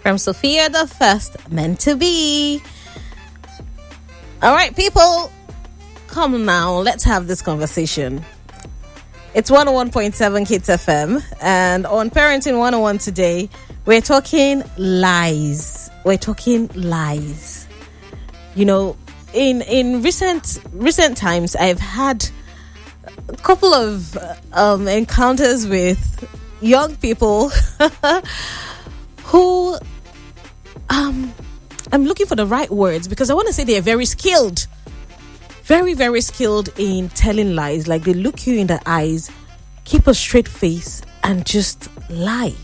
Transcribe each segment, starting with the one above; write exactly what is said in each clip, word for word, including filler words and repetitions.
from Sophia the First, meant to be. All right, people, come now. Let's have this conversation. It's one oh one point seven Kids F M, and on Parenting one oh one today, we're talking lies. We're talking lies. You know, in in recent recent times, I've had a couple of um, encounters with young people who, um, I'm looking for the right words because I want to say they are very skilled. Very, very skilled in telling lies. Like, they look you in the eyes, keep a straight face, and just lie.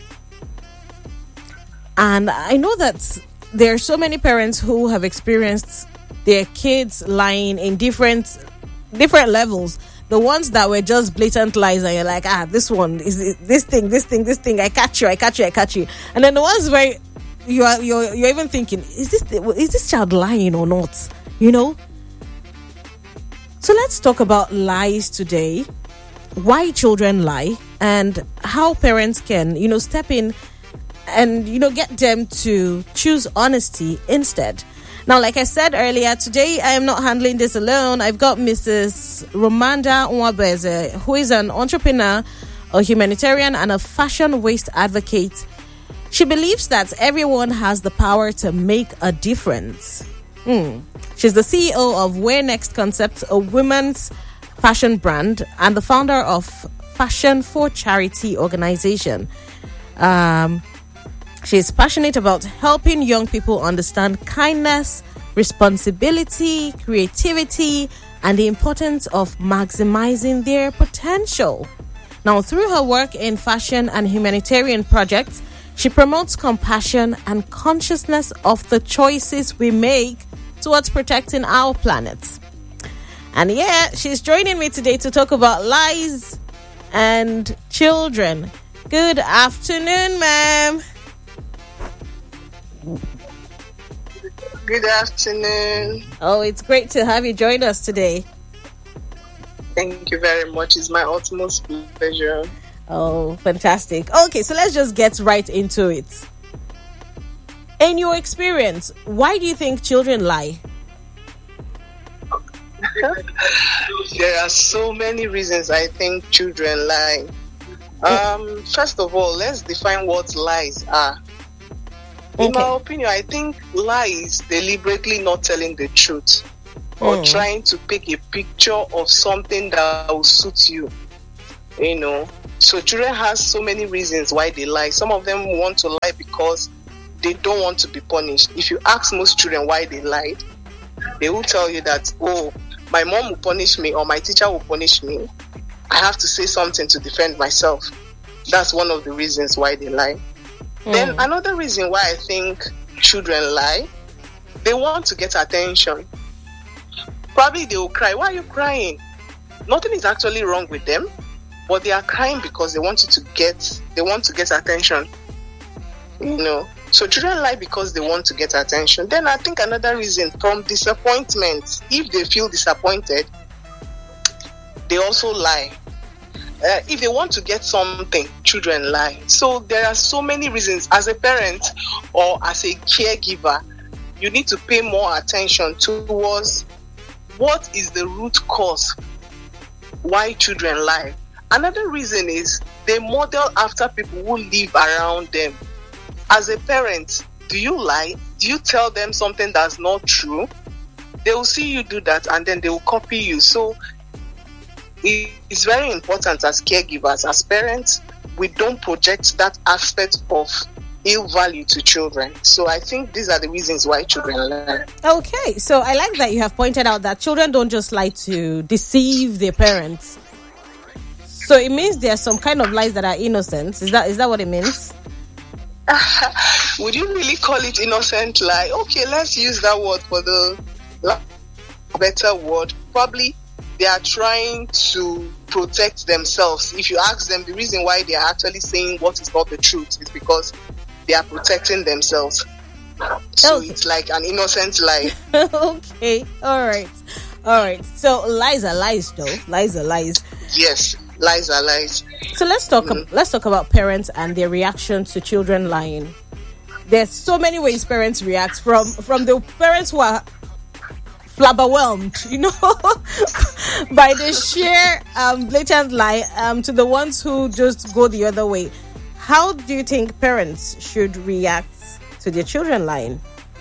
And I know that there are so many parents who have experienced their kids lying in different different levels. The ones that were just blatant lies, and you're like, ah, this one is this thing, this thing, this thing. I catch you, I catch you, I catch you. And then the ones where you are you're you're even thinking, is this is this child lying or not? You know. So let's talk about lies today, why children lie, and how parents can, you know, step in and, you know, get them to choose honesty instead. Now, like I said earlier, today I am not handling this alone. I've got Missus Romanda Nwabeze, who is an entrepreneur, a humanitarian, and a fashion waste advocate. She believes that everyone has the power to make a difference. Hmm. She's the C E O of Where Next Concepts, a women's fashion brand, and the founder of Fashion for Charity organization. Um, she's passionate about helping young people understand kindness, responsibility, creativity, and the importance of maximizing their potential. Now, through her work in fashion and humanitarian projects, she promotes compassion and consciousness of the choices we make towards protecting our planet. And yeah, she's joining me today to talk about lies and children. Good afternoon, ma'am. Good afternoon. Oh, it's great to have you join us today. Thank you very much. It's my utmost pleasure. Oh, fantastic. Okay, so let's just get right into it. In your experience, why do you think children lie? There are so many reasons I think children lie. Um, first of all, let's define what lies are. In Okay. my opinion, I think lie is deliberately not telling the truth or Mm. trying to pick a picture of something that will suit you. You know, so children have so many reasons why they lie. Some of them want to lie because they don't want to be punished. If you ask most children why they lied, they will tell you that, oh, my mom will punish me or my teacher will punish me. I have to say something to defend myself. That's one of the reasons why they lie. Mm. Then another reason why I think children lie, they want to get attention. Probably they will cry. Why are you crying? Nothing is actually wrong with them, but they are crying because they want you to get, they want to get attention. You know, so children lie because they want to get attention. Then I think another reason, from disappointment. If they feel disappointed, they also lie. Uh, if they want to get something, children lie. So there are so many reasons. As a parent or as a caregiver, you need to pay more attention towards what is the root cause why children lie. Another reason is they model after people who live around them. As a parent, do you lie? Do you tell them something that's not true? They will see you do that and then they will copy you. So it's very important as caregivers, as parents, we don't project that aspect of ill value to children. So I think these are the reasons why children lie. Okay, so I like that you have pointed out that children don't just lie to deceive their parents. So it means there are some kind of lies that are innocent. Is that is that what it means? Would you really call it innocent lie? Okay, let's use that word for the better word. Probably they are trying to protect themselves. If you ask them, the reason why they are actually saying what is not the truth is because they are protecting themselves. So Okay. it's like an innocent lie. Okay, all right, all right. So lies are lies, though. Lies are lies. Yes, lies are lies. So let's talk. Mhm. Let's talk about parents and their reaction to children lying. there's so many ways parents react, from from the parents who are flabberwhelmed, you know, by the sheer um, blatant lie, um, to the ones who just go the other way. How do you think parents should react to their children lying?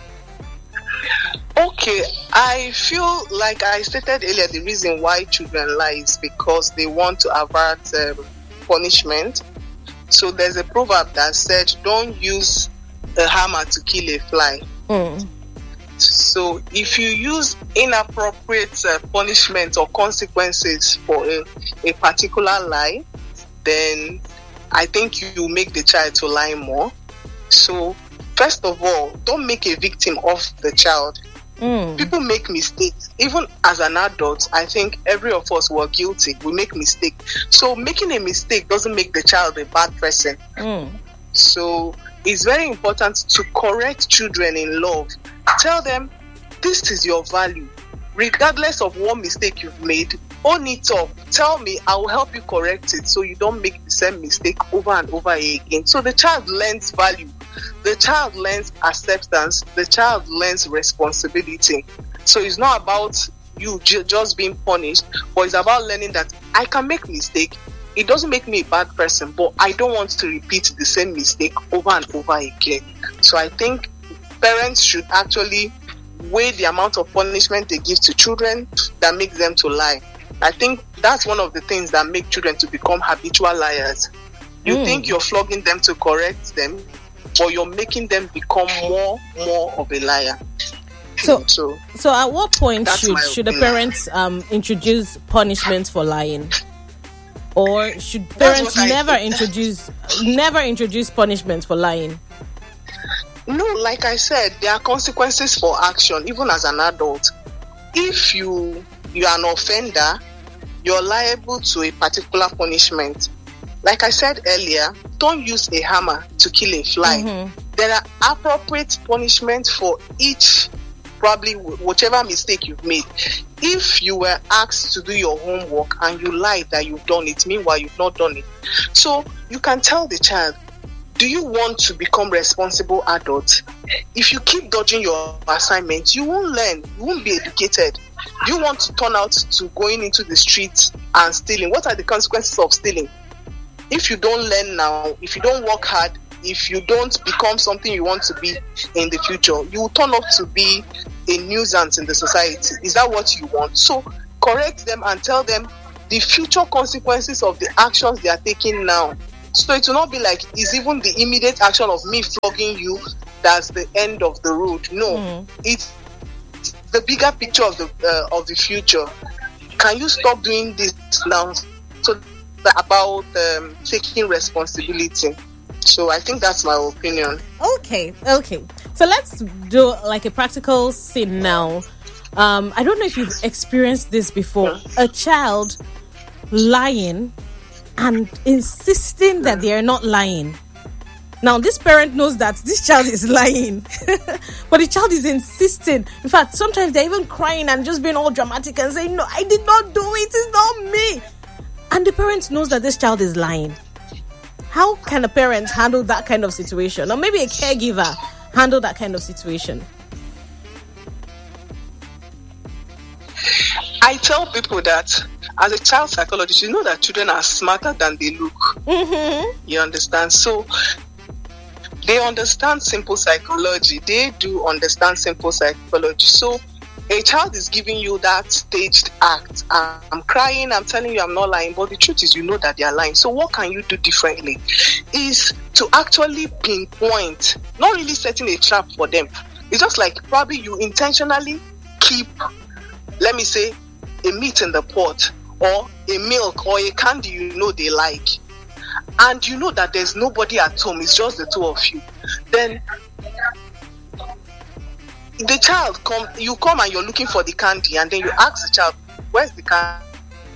Okay, I feel like I stated earlier, the reason why children lie is because they want to avert um, punishment. So there's a proverb that said, don't use a hammer to kill a fly. Mm. So if you use inappropriate uh, punishment or consequences for a, a particular lie, then I think you make the child to lie more. So first of all, don't make a victim of the child. Mm. People make mistakes. Even as an adult, I think every of us were guilty. We make mistakes. So making a mistake doesn't make the child a bad person. Mm. So it's very important to correct children in love. Tell them, this is your value. Regardless of what mistake you've made, own it up. Tell me, I will help you correct it so you don't make the same mistake over and over again. So the child learns value. The child learns acceptance. The child learns responsibility. So it's not about you ju- just being punished, but it's about learning that I can make mistake. It doesn't make me a bad person, but I don't want to repeat the same mistake over and over again. So I think parents should actually weigh the amount of punishment they give to children that makes them to lie. I think that's one of the things that make children to become habitual liars. You Mm. think you're flogging them to correct them, or you're making them become more more of a liar. So, So so at what point That's should my should the opinion. parents um introduce punishments for lying, or should parents what I never think. introduce never introduce punishments for lying? no, like I said, there are consequences for action, even as an adult. If you you are an offender, you're liable to a particular punishment. Like I said earlier, don't use a hammer to kill a fly. Mm-hmm. There are appropriate punishments for each, probably wh- whichever mistake you've made. If you were asked to do your homework and you lied that you've done it, meanwhile you've not done it. So you can tell the child, do you want to become responsible adults? If you keep dodging your assignments, you won't learn, you won't be educated. Do you want to turn out to going into the streets and stealing? What are the consequences of stealing? If you don't learn now, if you don't work hard, if you don't become something you want to be in the future, you will turn up to be a nuisance in the society. Is that what you want? So correct them and tell them the future consequences of the actions they are taking now. So it will not be like, is even the immediate action of me flogging you that's the end of the road. No, Mm. it's the bigger picture of the uh, of the future. Can you stop doing this now? So about um, taking responsibility. So I think that's my opinion. Okay, okay. So let's do like a practical scene now. Um, I don't know if you've experienced this before. A child lying and insisting that they are not lying. Now, this parent knows that this child is lying, but the child is insisting. In fact, sometimes they're even crying and just being all dramatic and saying, no, I did not do it. It's not me. And the parent knows that this child is lying. How can a parent handle that kind of situation? Or maybe a caregiver handle that kind of situation? I tell people that as a child psychologist, you know that children are smarter than they look. Mm-hmm. You understand? So they understand simple psychology. They do understand simple psychology. So a child is giving you that staged act. Uh, I'm crying, I'm telling you I'm not lying, but the truth is you know that they are lying. So what can you do differently? Is to actually pinpoint, not really setting a trap for them. It's just like probably you intentionally keep, let me say, a meat in the pot or a milk or a candy you know they like. And you know that there's nobody at home, it's just the two of you. Then the child come, you come and you're looking for the candy, and then you ask the child, where's the candy?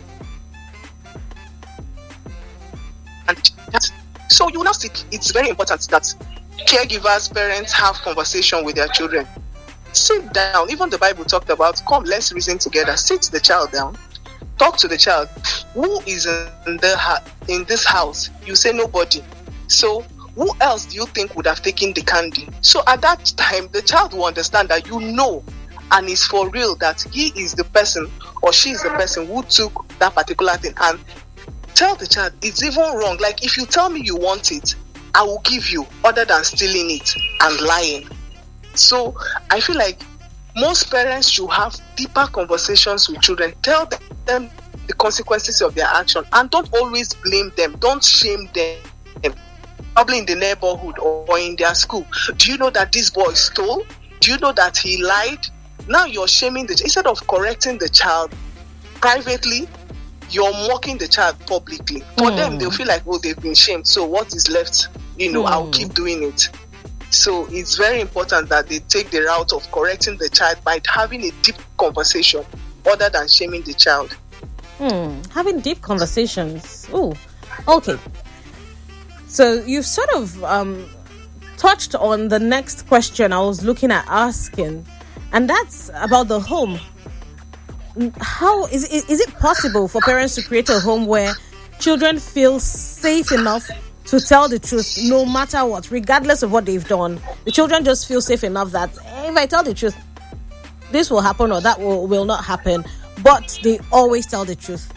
So you now see, it's very important that caregivers, parents have conversation with their children. Sit down. Even the Bible talked about, come, let's reason together. Sit the child down. Talk to the child. Who is in the ha- in this house? You say nobody. So who else do you think would have taken the candy? So at that time, the child will understand that you know, and it's for real, that he is the person or she is the person who took that particular thing. And tell the child it's even wrong. Like, if you tell me you want it, I will give you, other than stealing it and lying. So I feel like most parents should have deeper conversations with children. Tell them the consequences of their action, and don't always blame them. Don't shame them, probably in the neighborhood or in their school. Do you know that this boy stole? Do you know that he lied? Now you're shaming the child. Instead of correcting the child privately, you're mocking the child publicly. For mm. them, they'll feel like, oh, they've been shamed, so what is left? You know, mm. I'll keep doing it. So it's very important that they take the route of correcting the child by having a deep conversation other than shaming the child. Hmm. Having deep conversations. Oh, okay. So you've sort of um, touched on the next question I was looking at asking, and that's about the home. How is it, is it possible for parents to create a home where children feel safe enough to tell the truth no matter what, regardless of what they've done? The children just feel safe enough that if I tell the truth, this will happen or that will, will not happen, but they always tell the truth.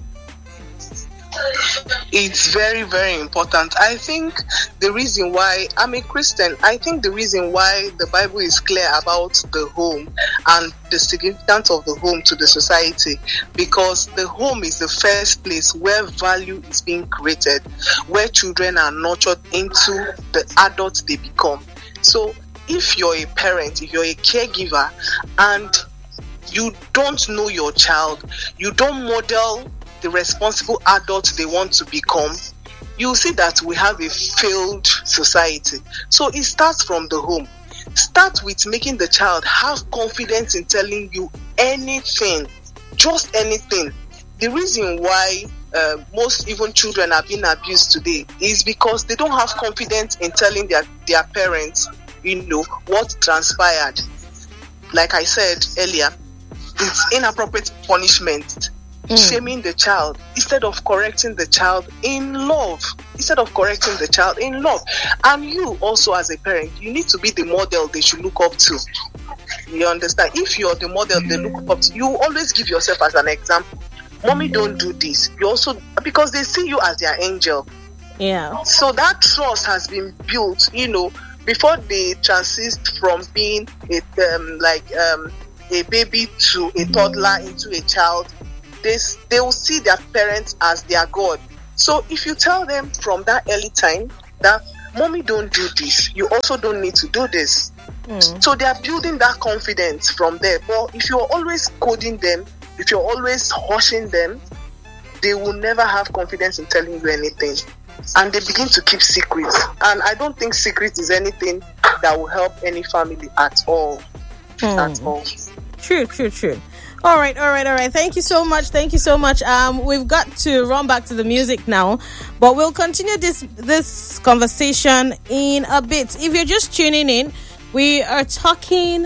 It's very, very important. I think the reason why, I'm a Christian, I think the reason why the Bible is clear about the home and the significance of the home to the society, because the home is the first place where value is being created, where children are nurtured into the adults they become. So if you're a parent, if you're a caregiver, and you don't know your child, you don't model the responsible adult they want to become, you see that we have a failed society. So it starts from the home. Start with making the child have confidence in telling you anything, just anything. The reason why uh, most even children are being abused today is because they don't have confidence in telling their, their parents, you know, what transpired. Like I said earlier, it's inappropriate punishment. Mm. Shaming the child instead of correcting the child in love. Instead of correcting the child in love. And you also, as a parent, you need to be the model they should look up to. You understand? If you're the model they look up to, you always give yourself as an example. Mommy, don't do this. You also, because they see you as their angel. Yeah. So that trust has been built, you know, before they transist from being a um, like um, a baby to a toddler into a child. They, they will see their parents as their God. So if you tell them from that early time that mommy don't do this, you also don't need to do this. Mm. So they are building that confidence from there. But if you're always coding them, if you're always hushing them, they will never have confidence in telling you anything. And they begin to keep secrets. And I don't think secret is anything that will help any family at all. Mm. At all. True, true, true. All right, all right, all right. Thank you so much. Thank you so much. Um, we've got to run back to the music now, but we'll continue this this conversation in a bit. If you're just tuning in, we are talking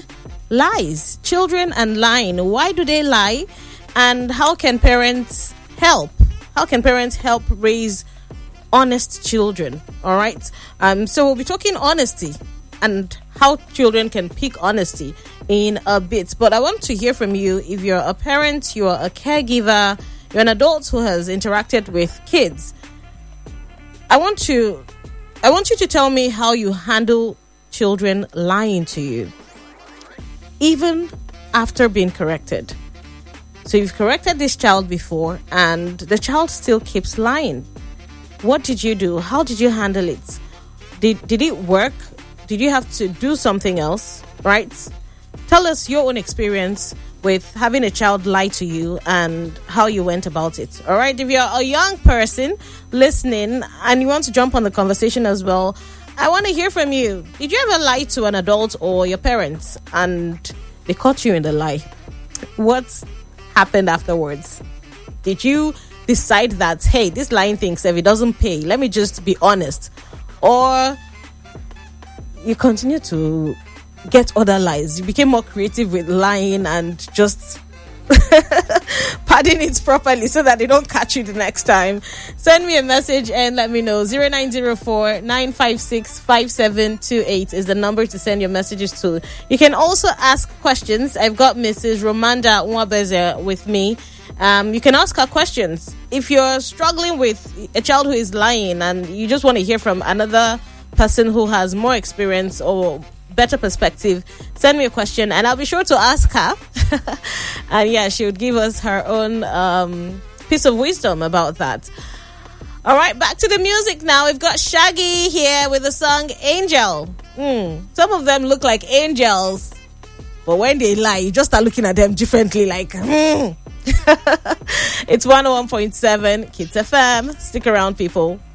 lies, children and lying. Why do they lie, and how can parents help? How can parents help raise honest children? All right. Um. So we'll be talking honesty and how children can pick honesty in a bit. But I want to hear from you. If you're a parent, you're a caregiver, you're an adult who has interacted with kids, I want to I want you to tell me how you handle children lying to you, even after being corrected. So you've corrected this child before and the child still keeps lying. What did you do? How did you handle it? Did did it work? Did you have to do something else? Right? Tell us your own experience with having a child lie to you and how you went about it. All right. If you're a young person listening and you want to jump on the conversation as well, I want to hear from you. Did you ever lie to an adult or your parents and they caught you in the lie? What happened afterwards? Did you decide that, hey, this lying thing, if it doesn't pay, let me just be honest? Or you continue to get other lies? You became more creative with lying and just padding it properly so that they don't catch you the next time. Send me a message and let me know. zero nine zero four nine five six five seven two eight is the number to send your messages to. You can also ask questions. I've got Missus Romanda Nwabeze with me. Um, you can ask her questions. If you're struggling with a child who is lying and you just want to hear from another person who has more experience or better perspective, send me a question and I'll be sure to ask her. And yeah, she would give us her own um, piece of wisdom about that. All right, back to the music now. We've got Shaggy here with the song Angel. Mm, some of them look like angels, but when they lie, you just start looking at them differently, like, mm. It's one oh one point seven Kids F M. Stick around, people.